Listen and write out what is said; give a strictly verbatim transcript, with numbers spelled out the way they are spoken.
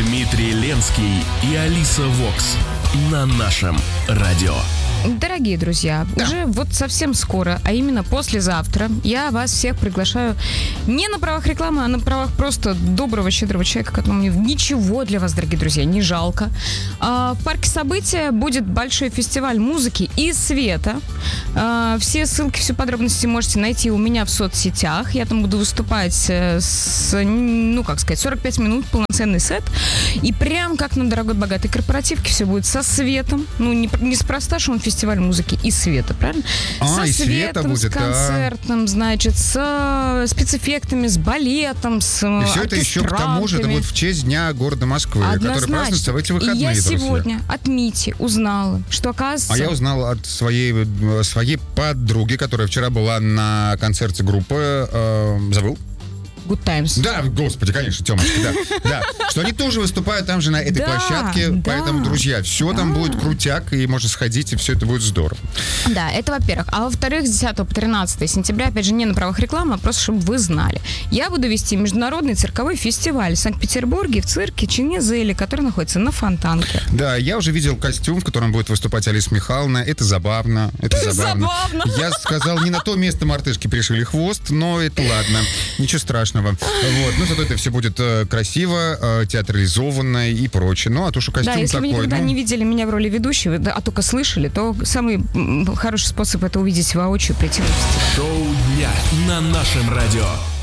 Дмитрий Ленский и Алиса Вокс на нашем радио. Дорогие друзья, да. уже вот совсем скоро, а именно послезавтра, я вас всех приглашаю не на правах рекламы, а на правах просто доброго, щедрого человека, которому ничего для вас, дорогие друзья, не жалко. А, в парке события будет большой фестиваль музыки и света. А, все ссылки, все подробности можете найти у меня в соцсетях. Я там буду выступать с, ну, как сказать, сорок пять минут, полноценный сет. И прям как на дорогой богатой корпоративке все будет со светом. Ну, не, неспроста, что он фестиваль фестиваль музыки и света, правильно? А, со и светом, будет, с концертом, да. значит, с спецэффектами, с балетом, с и все это еще к тому же, это будет в честь Дня города Москвы, Однозначно. который празднуется в эти выходные, и я друзья. сегодня от Мити узнала, что, оказывается... А я узнал от своей, своей подруги, которая вчера была на концерте группы, э, забыл? Good Times. Да, господи, конечно, Тёмочка, да, да. Что они тоже выступают там же на этой да, площадке, да, поэтому, друзья, все да. там будет крутяк, и можно сходить, и все это будет здорово. Да, это во-первых. А во-вторых, с десятого по тринадцатое сентября, опять же, не на правах рекламы, а просто, чтобы вы знали. Я буду вести международный цирковой фестиваль в Санкт-Петербурге в цирке Чинезели, который находится на Фонтанке. Да, я уже видел костюм, в котором будет выступать Алиса Михайловна. Это забавно, это забавно. Забавно. Я сказал, не на то место мартышки пришили хвост, но это ладно, ничего страшного. Вот, ну зато это все будет э, красиво, э, театрализованно и прочее. Ну, а то, что костюм да, если такой... вы никогда ну... не видели меня в роли ведущего, да, а только слышали, то самый м, хороший способ это увидеть воочию, прийти в Шоу дня на нашем радио.